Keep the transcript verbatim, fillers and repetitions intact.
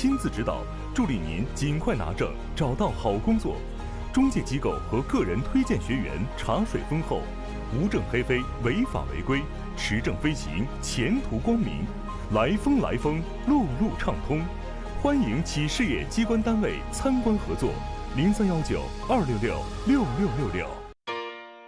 亲自指导，助力您尽快拿证，找到好工作。中介机构和个人推荐学员茶水丰厚，无证黑飞，违法违规，持证飞行，前途光明。来风来风，路路畅通。欢迎企事业机关单位参观合作，零三幺九二六六六六六六。